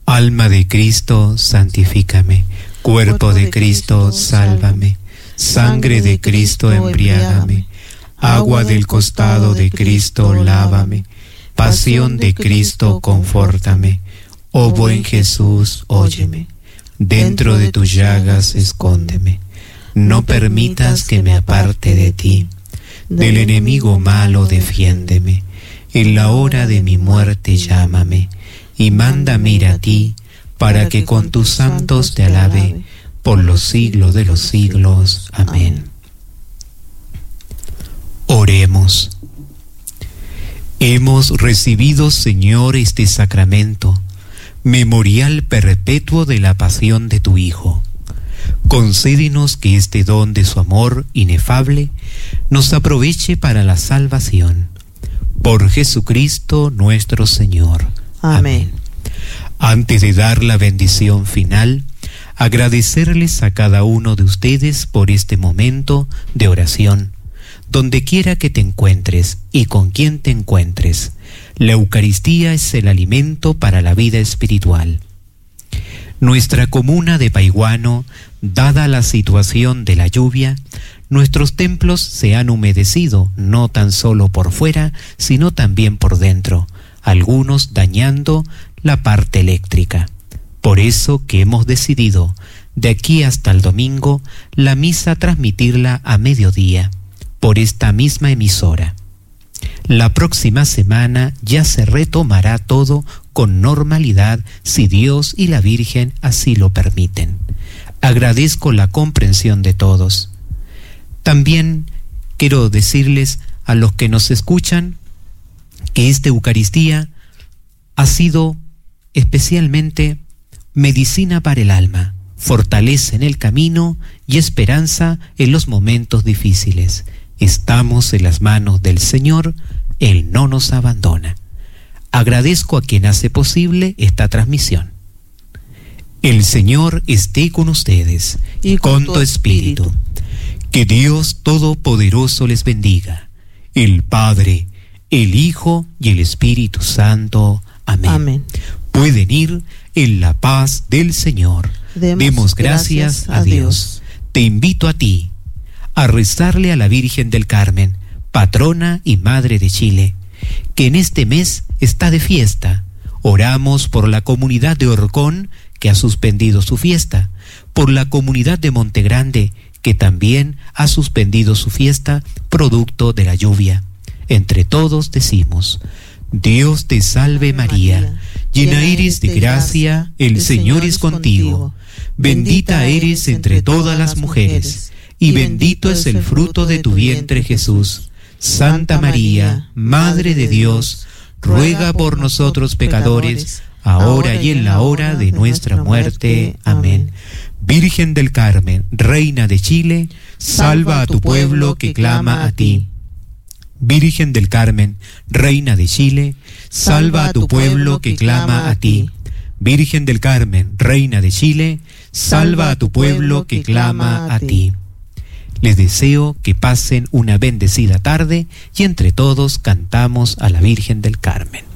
Alma de Cristo, santifícame. Cuerpo de Cristo, sálvame. Sangre de Cristo, embriágame. Agua del costado de Cristo, lávame. Pasión de Cristo, confórtame. Oh buen Jesús, óyeme. Dentro de tus llagas, escóndeme. No permitas que me aparte de ti. Del enemigo malo, defiéndeme. En la hora de mi muerte, llámame. Y mándame ir a ti, para que con tus santos te alabe, por los siglos de los siglos. Amén. Oremos. Hemos recibido, Señor, este sacramento, memorial perpetuo de la pasión de tu Hijo. Concédenos que este don de su amor inefable nos aproveche para la salvación. Por Jesucristo nuestro Señor. Amén. Antes de dar la bendición final, agradecerles a cada uno de ustedes por este momento de oración. Donde quiera que te encuentres y con quien te encuentres, la Eucaristía es el alimento para la vida espiritual. Nuestra comuna de Paiguano, dada la situación de la lluvia, nuestros templos se han humedecido, no tan solo por fuera, sino también por dentro, algunos dañando la parte eléctrica. Por eso que hemos decidido, de aquí hasta el domingo, la misa transmitirla a mediodía, por esta misma emisora. La próxima semana ya se retomará todo con normalidad, si Dios y la Virgen así lo permiten. Agradezco la comprensión de todos. También quiero decirles a los que nos escuchan que esta Eucaristía ha sido especialmente medicina para el alma, fortaleza en el camino y esperanza en los momentos difíciles. Estamos en las manos del Señor, Él no nos abandona. Agradezco a quien hace posible esta transmisión. El Señor esté con ustedes y con tu espíritu. Que Dios Todopoderoso les bendiga, el Padre, el Hijo y el Espíritu Santo. Amén. Amén. Pueden ir en la paz del Señor. Demos gracias a Dios. Te invito a ti a rezarle a la Virgen del Carmen, patrona y madre de Chile, que en este mes está de fiesta. Oramos por la comunidad de Horcón, que ha suspendido su fiesta, por la comunidad de Montegrande, que también ha suspendido su fiesta producto de la lluvia. Entre todos decimos: Dios te salve María, llena eres de gracia, el Señor es contigo. Bendita eres entre todas las mujeres, y bendito es el fruto de tu vientre Jesús. Santa María, Madre de Dios, ruega por nosotros pecadores, ahora y en la hora de nuestra muerte. Amén. Virgen del Carmen, Reina de Chile, salva a tu pueblo que clama a ti. Virgen del Carmen, Reina de Chile, salva a tu pueblo que clama a ti. Virgen del Carmen, Reina de Chile, salva a tu pueblo que clama a ti. Les deseo que pasen una bendecida tarde y entre todos cantamos a la Virgen del Carmen.